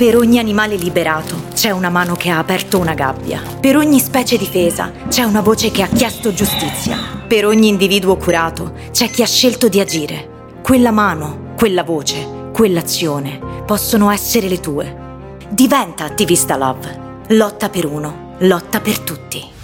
Per ogni animale liberato c'è una mano che ha aperto una gabbia. Per ogni specie difesa c'è una voce che ha chiesto giustizia. Per ogni individuo curato c'è chi ha scelto di agire. Quella mano, quella voce, quell'azione possono essere le tue. Diventa attivista love. Lotta per uno, lotta per tutti.